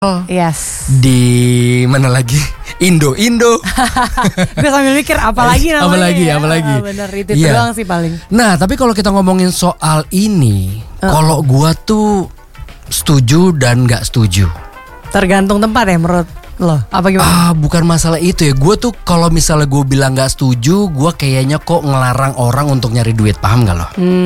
Yes. Di mana lagi? Indo. Gue sambil mikir apalagi namanya. Apalagi. Bener itu doang sih paling. Nah, tapi kalau kita ngomongin soal ini, kalau gua tuh setuju dan nggak setuju. Tergantung tempat ya menurut lo. Apa gimana? Bukan masalah itu ya. Gue tuh kalau misalnya gue bilang nggak setuju, gue kayaknya kok ngelarang orang untuk nyari duit, paham gak lo?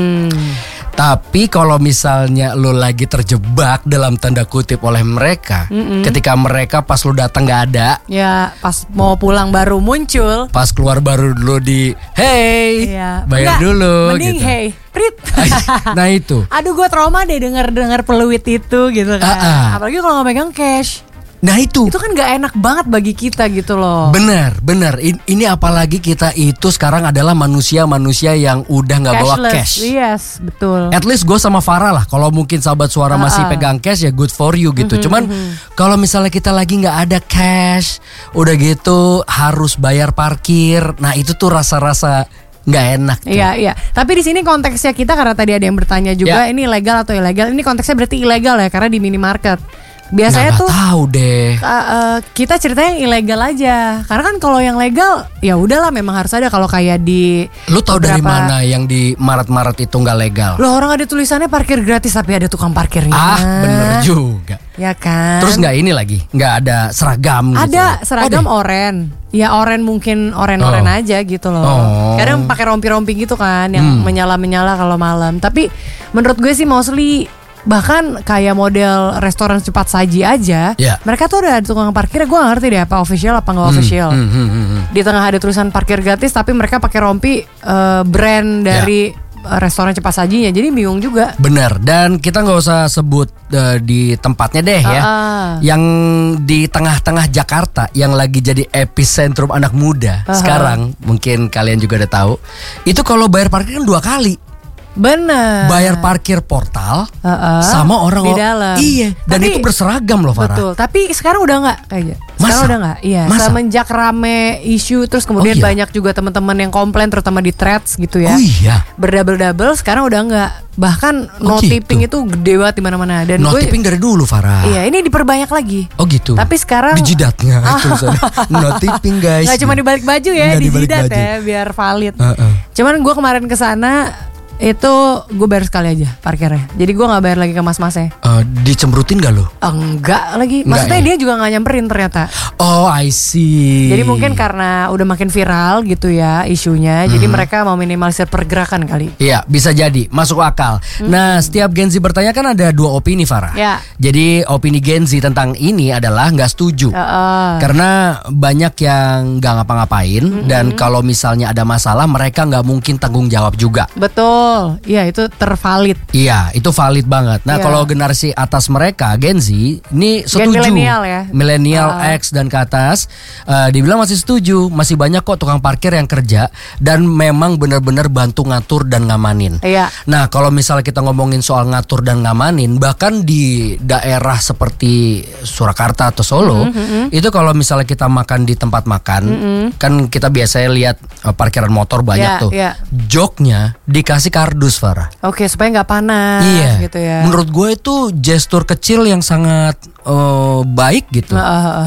Tapi kalau misalnya lo lagi terjebak dalam tanda kutip oleh mereka, ketika mereka pas lo datang nggak ada, ya pas mau pulang baru muncul, pas keluar baru lo di hey, bayar dulu, mending gitu. Hey, Rit. Nah itu. Aduh gue trauma deh denger peluit itu gitu kan. Apalagi kalau nggak megang cash. Nah itu kan gak enak banget bagi kita gitu loh. Bener. Ini apalagi kita itu sekarang adalah manusia yang udah gak bawa cash. Yes, betul. At least gue sama Farah lah, kalau mungkin sahabat suara masih pegang cash ya good for you gitu. Cuman kalau misalnya kita lagi gak ada cash, udah gitu harus bayar parkir. Nah itu tuh rasa-rasa nggak enak tuh. Iya. Tapi di sini konteksnya kita, karena tadi ada yang bertanya juga ini legal atau ilegal. Ini konteksnya berarti ilegal ya, karena di minimarket. Biasanya nggak tuh tahu deh. Kita ceritanya yang ilegal aja. Karena kan kalau yang legal ya udahlah memang harus ada. Kalau kayak di lu tahu dari mana yang di Maret itu nggak legal? Loh, orang ada tulisannya parkir gratis tapi ada tukang parkirnya. Bener juga. Ya kan. Terus nggak ini lagi, nggak ada seragam. Ada gitu. Seragam oren. Ya oren mungkin oren aja gitu loh. Kadang pakai rompi-rompi gitu kan yang menyala-menyala kalau malam. Tapi menurut gue sih mostly, bahkan kayak model restoran cepat saji aja, mereka tuh udah ada tukang parkir. Gue gak ngerti deh apa official apa gak official. Di tengah ada tulisan parkir gratis tapi mereka pakai rompi brand dari restoran cepat sajinya. Jadi bingung juga. Bener. Dan kita gak usah sebut di tempatnya deh ya. Yang di tengah-tengah Jakarta, yang lagi jadi epicentrum anak muda sekarang, mungkin kalian juga udah tahu. Itu kalau bayar parkir kan 2 kali. Bener. Bayar parkir portal sama orang di dalam. Iya. Dan itu berseragam loh Farah. Betul. Tapi sekarang udah nggak kayaknya. Sekarang udah nggak. Iya. Semenjak rame isu, terus kemudian banyak juga teman-teman yang komplain, terutama di threads gitu ya. Berdouble-double. Sekarang udah nggak. Bahkan no tipping itu gede banget di mana-mana. Dan no tipping dari dulu Farah. Iya. Ini diperbanyak lagi. Oh gitu. Tapi sekarang di jidatnya no tipping guys. Nggak cuma di balik baju ya, di jidat ya, biar valid. Cuman gue kemarin kesana itu gue bayar sekali aja parkirnya. Jadi gue gak bayar lagi ke mas-masnya. Dicemberutin gak lo? Enggak lagi. Maksudnya dia juga gak nyamperin ternyata. Oh I see. Jadi mungkin karena udah makin viral gitu ya isunya, jadi mereka mau minimalisir pergerakan kali. Iya bisa jadi, masuk akal. Nah setiap Gen Z bertanya kan ada 2 opini Farah. Jadi opini Gen Z tentang ini adalah gak setuju. Karena banyak yang gak ngapa-ngapain. Dan kalau misalnya ada masalah, mereka gak mungkin tanggung jawab juga. Betul. Iya itu tervalid. Iya itu valid banget. Nah kalau generasi atas mereka Gen Z ini setuju. Milenial ya. Milenial X dan ke atas dibilang masih setuju. Masih banyak kok tukang parkir yang kerja dan memang benar-benar bantu ngatur dan ngamanin. Nah kalau misalnya kita ngomongin soal ngatur dan ngamanin, bahkan di daerah seperti Surakarta atau Solo, itu kalau misalnya kita makan di tempat makan, kan kita biasanya lihat parkiran motor banyak tuh. Joknya dikasih kardus Farah. Oke, supaya nggak panas gitu ya. Menurut gue itu gestur kecil yang sangat baik gitu.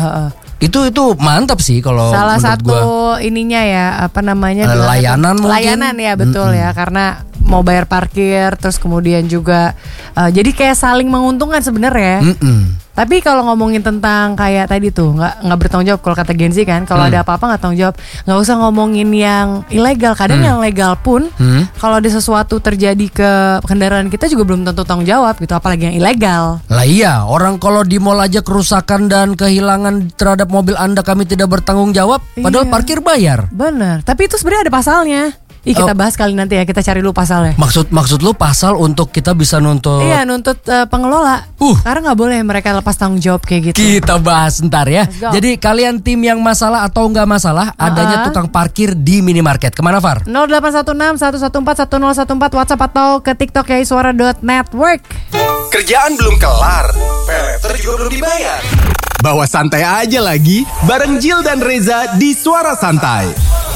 Itu mantap sih kalau salah menurut satu ininya ya, apa namanya, layanan mungkin. Layanan ya betul ya, karena mau bayar parkir terus kemudian juga jadi kayak saling menguntungkan sebenarnya. Tapi kalau ngomongin tentang kayak tadi tuh nggak bertanggung jawab, kalau kata Gen Z kan, kalau ada apa-apa nggak tanggung jawab, nggak usah ngomongin yang ilegal. Kadang yang legal pun kalau ada sesuatu terjadi ke kendaraan kita juga belum tentu tanggung jawab gitu, apalagi yang ilegal. Lah iya, orang kalau di mall aja kerusakan dan kehilangan terhadap mobil Anda kami tidak bertanggung jawab, padahal parkir bayar. Benar, tapi itu sebenarnya ada pasalnya. Kita bahas kali nanti ya, kita cari dulu pasalnya. Maksud lu pasal untuk kita bisa nuntut? Iya, nuntut pengelola. Karena nggak boleh mereka lepas tanggung jawab kayak gitu. Kita bahas ntar ya. Jadi kalian tim yang masalah atau nggak masalah adanya tukang parkir di minimarket, kemana Far? 0816 114 1014 WhatsApp atau ke TikTok ya suara.network. Kerjaan belum kelar, paylater juga belum dibayar. Bawa santai aja lagi bareng Jill dan Reza di Suara Santai.